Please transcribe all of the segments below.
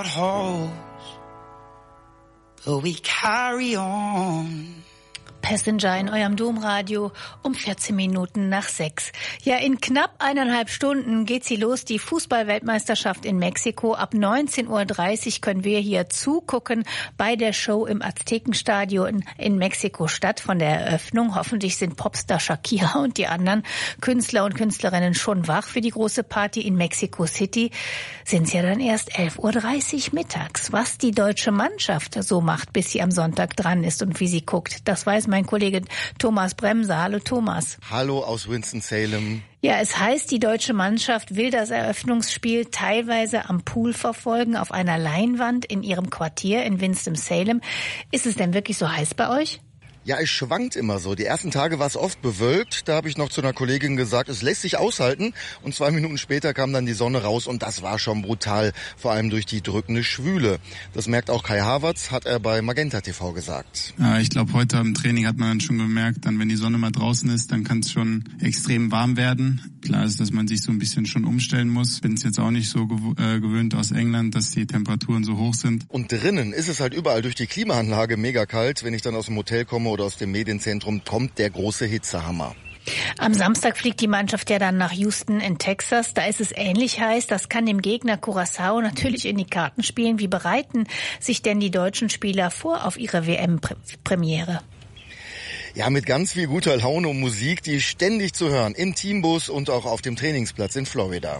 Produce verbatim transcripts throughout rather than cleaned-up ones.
But we carry on. Passenger in eurem Domradio um vierzehn Minuten nach sechs. Ja, in knapp eineinhalb Stunden geht sie los, die Fußball-Weltmeisterschaft in Mexiko. Ab neunzehn Uhr dreißig können wir hier zugucken bei der Show im Aztekenstadion in Mexiko-Stadt von der Eröffnung. Hoffentlich sind Popstar Shakira und die anderen Künstler und Künstlerinnen schon wach für die große Party in Mexico City. Sind es ja dann erst elf Uhr dreißig mittags. Was die deutsche Mannschaft so macht, bis sie am Sonntag dran ist und wie sie guckt, das weiß mein Kollege Thomas Bremser. Hallo Thomas. Hallo aus Winston-Salem. Ja, es heißt, die deutsche Mannschaft will das Eröffnungsspiel teilweise am Pool verfolgen, auf einer Leinwand in ihrem Quartier in Winston-Salem. Ist es denn wirklich so heiß bei euch? Ja, es schwankt immer so. Die ersten Tage war es oft bewölkt. Da habe ich noch zu einer Kollegin gesagt, es lässt sich aushalten. Und zwei Minuten später kam dann die Sonne raus und das war schon brutal. Vor allem durch die drückende Schwüle. Das merkt auch Kai Havertz, hat er bei Magenta T V gesagt. Ja, ich glaube, heute im Training hat man dann schon gemerkt, dann wenn die Sonne mal draußen ist, dann kann es schon extrem warm werden. Klar ist, dass man sich so ein bisschen schon umstellen muss. Bin es jetzt auch nicht so gew- äh, gewöhnt aus England, dass die Temperaturen so hoch sind. Und drinnen ist es halt überall durch die Klimaanlage mega kalt. Wenn ich dann aus dem Hotel komme oder aus dem Medienzentrum, kommt der große Hitzehammer. Am Samstag fliegt die Mannschaft ja dann nach Houston in Texas. Da ist es ähnlich heiß. Das kann dem Gegner Curaçao natürlich in die Karten spielen. Wie bereiten sich denn die deutschen Spieler vor auf ihre W M-Premiere? Ja, mit ganz viel guter Laune und Musik, die ständig zu hören. Im Teambus und auch auf dem Trainingsplatz in Florida.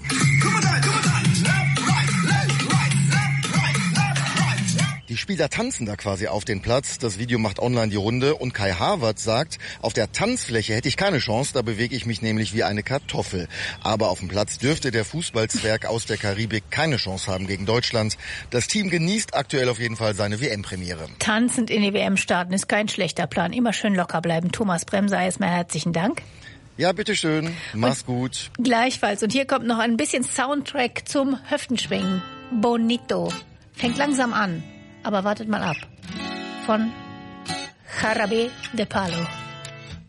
Die Spieler tanzen da quasi auf den Platz. Das Video macht online die Runde. Und Kai Havertz sagt, auf der Tanzfläche hätte ich keine Chance, da bewege ich mich nämlich wie eine Kartoffel. Aber auf dem Platz dürfte der Fußballzwerg aus der Karibik keine Chance haben gegen Deutschland. Das Team genießt aktuell auf jeden Fall seine W M-Premiere. Tanzend in die W M starten ist kein schlechter Plan. Immer schön locker bleiben. Thomas Bremser, erstmal herzlichen Dank. Ja, bitteschön. Mach's und gut. Gleichfalls. Und hier kommt noch ein bisschen Soundtrack zum Hüftenschwingen. Bonito. Fängt langsam an. Aber wartet mal ab. Von Jarabe de Palo.